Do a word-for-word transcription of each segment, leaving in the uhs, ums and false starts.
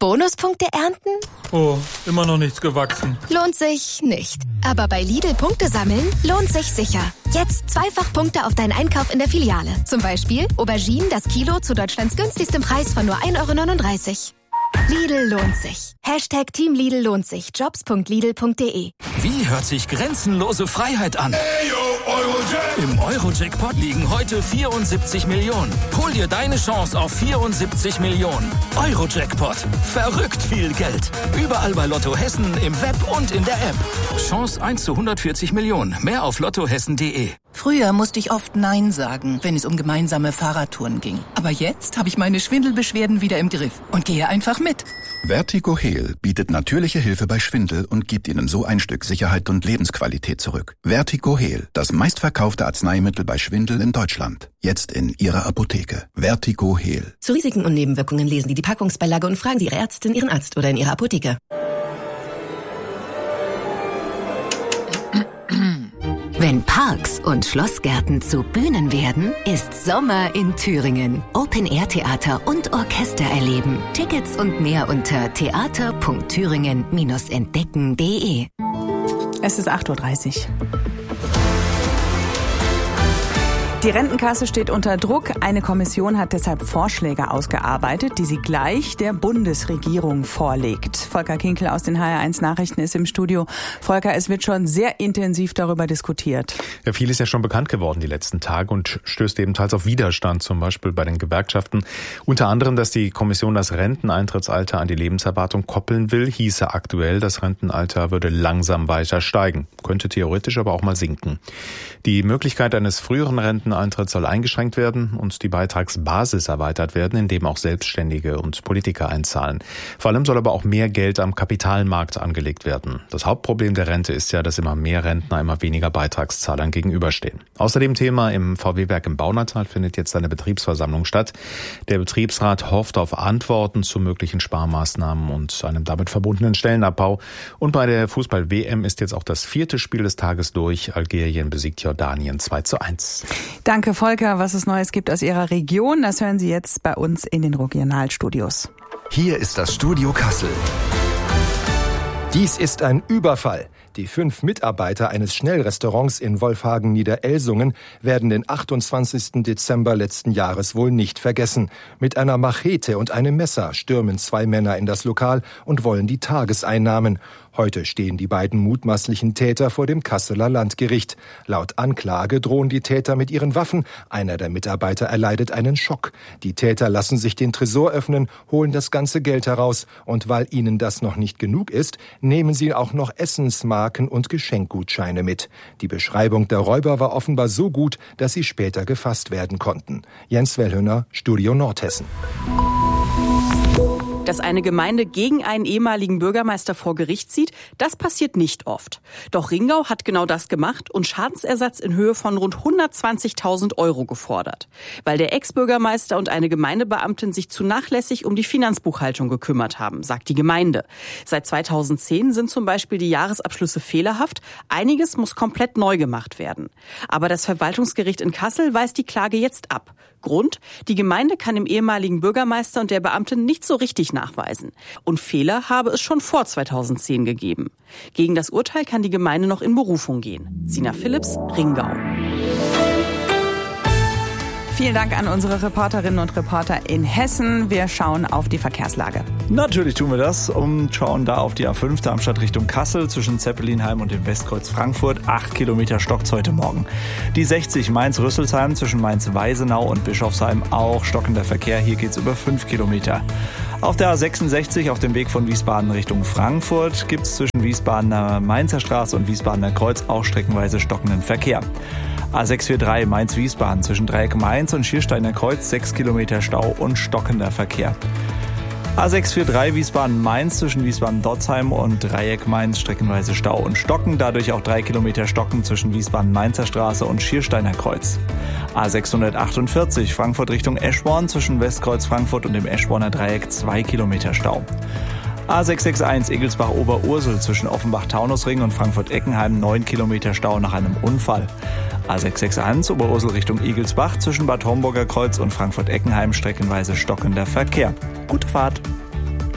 Bonuspunkte ernten? Oh, immer noch nichts gewachsen. Lohnt sich nicht. Aber bei Lidl Punkte sammeln lohnt sich sicher. Jetzt zweifach Punkte auf deinen Einkauf in der Filiale. Zum Beispiel Auberginen das Kilo zu Deutschlands günstigstem Preis von nur ein Euro neununddreißig. Lidl lohnt sich. Hashtag Team Lidl lohnt sich. Jobs punkt lidl punkt de. Wie hört sich grenzenlose Freiheit an? Im Euro-Jackpot liegen heute vierundsiebzig Millionen. Hol dir deine Chance auf vierundsiebzig Millionen. Euro-Jackpot. Verrückt viel Geld. Überall bei Lotto Hessen, im Web und in der App. Chance eins zu hundertvierzig Millionen. Mehr auf lottohessen punkt de. Früher musste ich oft Nein sagen, wenn es um gemeinsame Fahrradtouren ging. Aber jetzt habe ich meine Schwindelbeschwerden wieder im Griff und gehe einfach mit. Vertigo Heal bietet natürliche Hilfe bei Schwindel und gibt Ihnen so ein Stück Sicherheit und Lebensqualität zurück. Vertigo Heal, das meistverkaufte Arzneimittel bei Schwindel in Deutschland. Jetzt in Ihrer Apotheke. Vertigo Heal. Zu Risiken und Nebenwirkungen lesen Sie die Packungsbeilage und fragen Sie Ihre Ärztin, Ihren Arzt oder in Ihrer Apotheke. Wenn Parks und Schlossgärten zu Bühnen werden, ist Sommer in Thüringen. Open-Air-Theater und Orchester erleben. Tickets und mehr unter theater punkt thüringen Bindestrich entdecken punkt de. Es ist acht Uhr dreißig. Die Rentenkasse steht unter Druck. Eine Kommission hat deshalb Vorschläge ausgearbeitet, die sie gleich der Bundesregierung vorlegt. Volker Kinkel aus den H R eins Nachrichten ist im Studio. Volker, es wird schon sehr intensiv darüber diskutiert. Ja, viel ist ja schon bekannt geworden die letzten Tage und stößt ebenfalls auf Widerstand, zum Beispiel bei den Gewerkschaften. Unter anderem, dass die Kommission das Renteneintrittsalter an die Lebenserwartung koppeln will, hieße aktuell, das Rentenalter würde langsam weiter steigen, könnte theoretisch aber auch mal sinken. Die Möglichkeit eines früheren Renteneintritt soll eingeschränkt werden und die Beitragsbasis erweitert werden, indem auch Selbstständige und Politiker einzahlen. Vor allem soll aber auch mehr Geld am Kapitalmarkt angelegt werden. Das Hauptproblem der Rente ist ja, dass immer mehr Rentner immer weniger Beitragszahlern gegenüberstehen. Außerdem Thema: im V W-Werk im Baunatal findet jetzt eine Betriebsversammlung statt. Der Betriebsrat hofft auf Antworten zu möglichen Sparmaßnahmen und einem damit verbundenen Stellenabbau. Und bei der Fußball-W M ist jetzt auch das vierte Spiel des Tages durch. Algerien besiegt Jordanien zwei zu eins. Danke, Volker. Was es Neues gibt aus Ihrer Region, das hören Sie jetzt bei uns in den Regionalstudios. Hier ist das Studio Kassel. Dies ist ein Überfall. Die fünf Mitarbeiter eines Schnellrestaurants in Wolfhagen-Niederelsungen werden den achtundzwanzigsten Dezember letzten Jahres wohl nicht vergessen. Mit einer Machete und einem Messer stürmen zwei Männer in das Lokal und wollen die Tageseinnahmen. Heute stehen die beiden mutmaßlichen Täter vor dem Kasseler Landgericht. Laut Anklage drohen die Täter mit ihren Waffen. Einer der Mitarbeiter erleidet einen Schock. Die Täter lassen sich den Tresor öffnen, holen das ganze Geld heraus. Und weil ihnen das noch nicht genug ist, nehmen sie auch noch Essensmarken und Geschenkgutscheine mit. Die Beschreibung der Räuber war offenbar so gut, dass sie später gefasst werden konnten. Jens Wellhöner, Studio Nordhessen. Dass eine Gemeinde gegen einen ehemaligen Bürgermeister vor Gericht zieht, das passiert nicht oft. Doch Ringau hat genau das gemacht und Schadensersatz in Höhe von rund hundertzwanzigtausend Euro gefordert. Weil der Ex-Bürgermeister und eine Gemeindebeamtin sich zu nachlässig um die Finanzbuchhaltung gekümmert haben, sagt die Gemeinde. Seit zweitausendzehn sind zum Beispiel die Jahresabschlüsse fehlerhaft. Einiges muss komplett neu gemacht werden. Aber das Verwaltungsgericht in Kassel weist die Klage jetzt ab. Grund: Die Gemeinde kann dem ehemaligen Bürgermeister und der Beamtin nicht so richtig nachweisen. Und Fehler habe es schon vor zweitausendzehn gegeben. Gegen das Urteil kann die Gemeinde noch in Berufung gehen. Sina Philipps, Ringau. Vielen Dank an unsere Reporterinnen und Reporter in Hessen. Wir schauen auf die Verkehrslage. Natürlich tun wir das und schauen da auf die A fünf Darmstadt Richtung Kassel zwischen Zeppelinheim und dem Westkreuz Frankfurt. Acht Kilometer stockt's heute Morgen. Die sechzig Mainz-Rüsselsheim zwischen Mainz-Weisenau und Bischofsheim auch stockender Verkehr. Hier geht's über fünf Kilometer. Auf der A sechsundsechzig auf dem Weg von Wiesbaden Richtung Frankfurt gibt's zwischen Wiesbadener Mainzer Straße und Wiesbadener Kreuz auch streckenweise stockenden Verkehr. A sechs vier drei Mainz-Wiesbaden zwischen Dreieck Mainz und Schiersteiner Kreuz sechs Kilometer Stau und stockender Verkehr. A sechs vier drei Wiesbaden-Mainz zwischen Wiesbaden-Dotzheim und Dreieck Mainz streckenweise Stau und Stocken, dadurch auch drei Kilometer Stocken zwischen Wiesbaden-Mainzer Straße und Schiersteiner Kreuz. A sechshundertachtundvierzig Frankfurt Richtung Eschborn zwischen Westkreuz Frankfurt und dem Eschborner Dreieck zwei Kilometer Stau. A sechs sechs eins Egelsbach-Oberursel zwischen Offenbach-Taunusring und Frankfurt-Eckenheim neun Kilometer Stau nach einem Unfall. A sechs sechs eins Oberursel Richtung Egelsbach zwischen Bad Homburger Kreuz und Frankfurt-Eckenheim streckenweise stockender Verkehr. Gute Fahrt!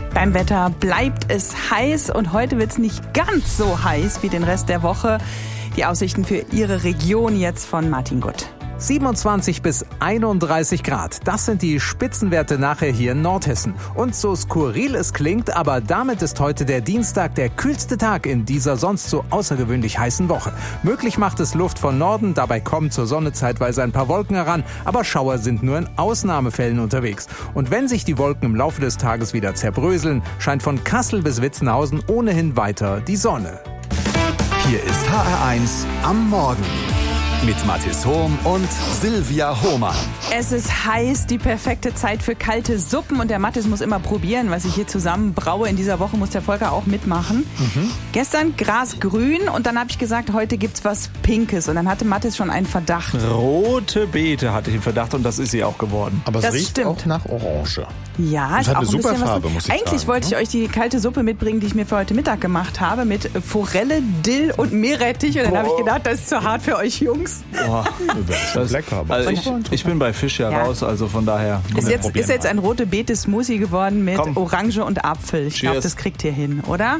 Beim Wetter bleibt es heiß und heute wird es nicht ganz so heiß wie den Rest der Woche. Die Aussichten für Ihre Region jetzt von Martin Gutt. siebenundzwanzig bis einunddreißig Grad. Das sind die Spitzenwerte nachher hier in Nordhessen. Und so skurril es klingt, aber damit ist heute der Dienstag der kühlste Tag in dieser sonst so außergewöhnlich heißen Woche. Möglich macht es Luft von Norden, dabei kommen zur Sonne zeitweise ein paar Wolken heran, aber Schauer sind nur in Ausnahmefällen unterwegs. Und wenn sich die Wolken im Laufe des Tages wieder zerbröseln, scheint von Kassel bis Witzenhausen ohnehin weiter die Sonne. Hier ist H R eins am Morgen. Mit Mathis Hohm und Silvia Hohmann. Es ist heiß, die perfekte Zeit für kalte Suppen. Und der Mathis muss immer probieren, was ich hier zusammen braue. In dieser Woche muss der Volker auch mitmachen. Mhm. Gestern grasgrün und dann habe ich gesagt, heute gibt's was Pinkes. Und dann hatte Mathis schon einen Verdacht. Rote Beete hatte ich im Verdacht und das ist sie auch geworden. Aber es das riecht stimmt. auch nach Orange. Ja, das ist hat auch eine ein super bisschen Farbe, was. muss ich Eigentlich sagen. wollte ich euch die kalte Suppe mitbringen, die ich mir für heute Mittag gemacht habe, mit Forelle, Dill und Meerrettich. Und dann habe ich gedacht, das ist zu hart für euch Jungs. Boah, das ist lecker. Also ich, ich bin bei Fisch ja, ja raus, also von daher. Ist jetzt, ist jetzt ein rote Beete Smoothie geworden mit Komm. Orange und Apfel. Ich glaube, das kriegt ihr hin, oder?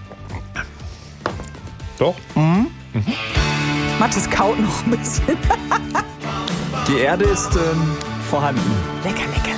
Doch. Mhm. Mhm. Mathis kaut noch ein bisschen. Die Erde ist ähm, vorhanden. Lecker, lecker.